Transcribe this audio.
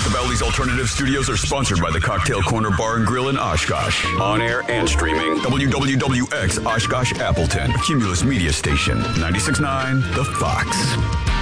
Machiavelli's Alternative Studios are sponsored by the Cocktail Corner Bar and Grill in Oshkosh. On air and streaming. WWWX Oshkosh Appleton. A Cumulus Media Station. 96.9 The Fox.